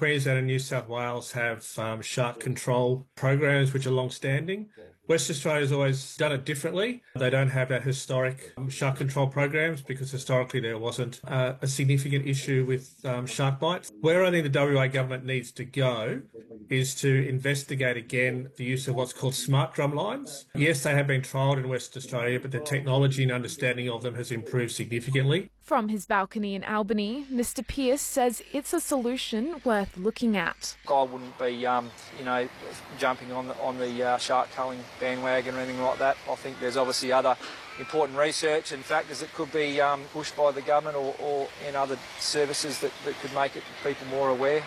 Queensland and New South Wales have shark control programs which are long-standing. Western Australia's always done it differently. They don't have that historic shark control programs because historically there wasn't a significant issue with shark bites. Where I think the WA government needs to go is to investigate again the use of what's called smart drum lines. Yes, they have been trialled in Western Australia, but the technology and understanding of them has improved significantly. From his balcony in Albany, Mr Pearce says it's a solution worth looking at. I wouldn't be, jumping on the shark culling bandwagon or anything like that. I think there's obviously other important research and factors that could be pushed by the government or in other services that could make people more aware.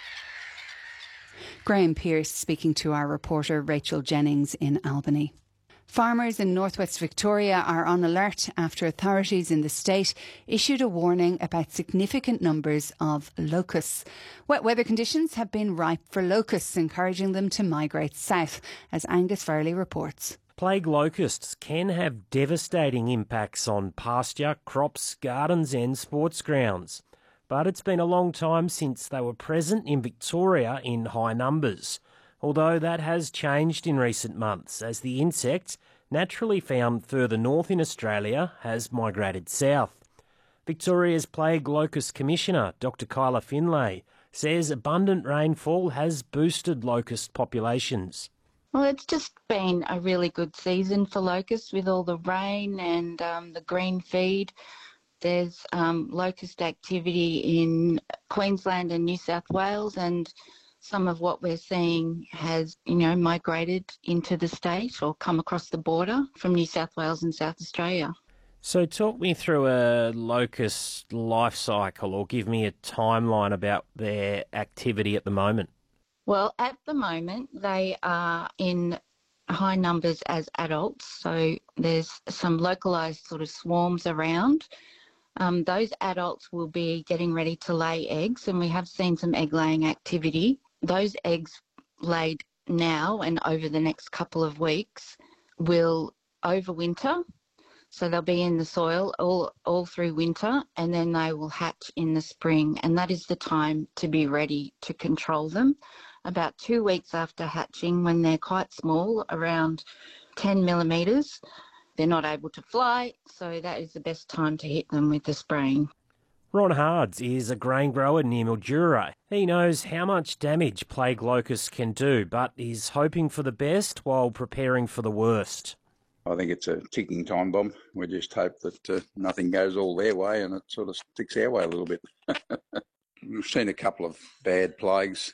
Graham Pearce speaking to our reporter Rachel Jennings in Albany. Farmers in northwest Victoria are on alert after authorities in the state issued a warning about significant numbers of locusts. Wet weather conditions have been ripe for locusts, encouraging them to migrate south, as Angus Farley reports. Plague locusts can have devastating impacts on pasture, crops, gardens and sports grounds. But it's been a long time since they were present in Victoria in high numbers. Although that has changed in recent months as the insect, naturally found further north in Australia, has migrated south. Victoria's Plague Locust Commissioner, Dr Kyla Finlay, says abundant rainfall has boosted locust populations. Well, it's just been a really good season for locusts with all the rain and the green feed. There's locust activity in Queensland and New South Wales, and some of what we're seeing has, migrated into the state or come across the border from New South Wales and South Australia. So talk me through a locust life cycle, or give me a timeline about their activity at the moment. Well, at the moment, they are in high numbers as adults, so there's some localised sort of swarms around. Those adults will be getting ready to lay eggs, and we have seen some egg-laying activity. Those eggs laid now and over the next couple of weeks will overwinter, so they'll be in the soil all through winter, and then they will hatch in the spring, and that is the time to be ready to control them. About 2 weeks after hatching, when they're quite small, around 10 millimetres, they're not able to fly, so that is the best time to hit them with the spraying. Ron Hards is a grain grower near Mildura. He knows how much damage plague locusts can do, but is hoping for the best while preparing for the worst. I think it's a ticking time bomb. We just hope that nothing goes all their way and it sort of sticks our way a little bit. We've seen a couple of bad plagues.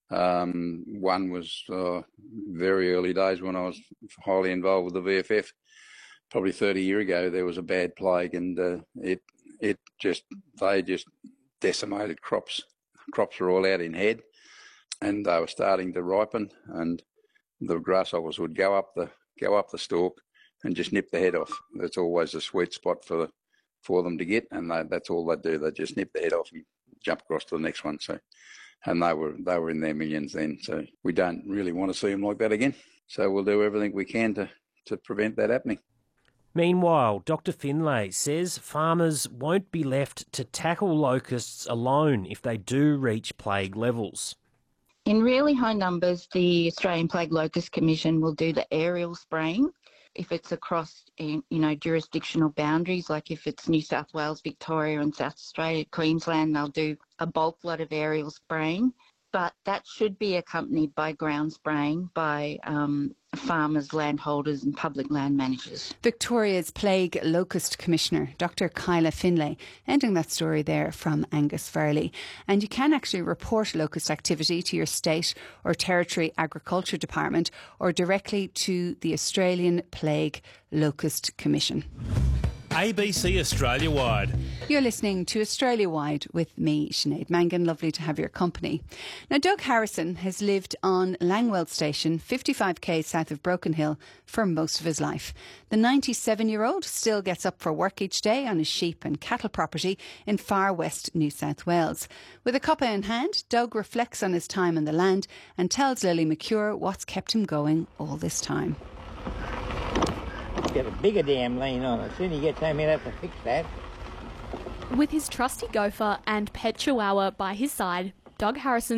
One was very early days when I was highly involved with the VFF. Probably 30 years ago, there was a bad plague, and they just decimated crops. Crops were all out in head, and they were starting to ripen, and the grasshoppers would go up the stalk and just nip the head off. That's always a sweet spot for them to get, and that's all they do. They just nip the head off and jump across to the next one. So, and they were in their millions then. So we don't really want to see them like that again. So we'll do everything we can to prevent that happening. Meanwhile, Dr Finlay says farmers won't be left to tackle locusts alone if they do reach plague levels. In really high numbers, the Australian Plague Locust Commission will do the aerial spraying. If it's across, jurisdictional boundaries, like if it's New South Wales, Victoria and South Australia, Queensland, they'll do a bulk lot of aerial spraying. But that should be accompanied by ground spraying by farmers, landholders and public land managers. Victoria's Plague Locust Commissioner, Dr Kyla Finlay, ending that story there from Angus Farley. And you can actually report locust activity to your state or territory agriculture department or directly to the Australian Plague Locust Commission. ABC Australia Wide. You're listening to Australia Wide with me, Sinead Mangan. Lovely to have your company. Now, Doug Harrison has lived on Langwell Station, 55k south of Broken Hill, for most of his life. The 97-year-old still gets up for work each day on his sheep and cattle property in far west New South Wales. With a cuppa in hand, Doug reflects on his time on the land and tells Lily McCure what's kept him going all this time. Get a bigger damn lean on it. Soon you get home, you'll have to fix that. With his trusty gopher and pet chihuahua by his side, Doug Harrison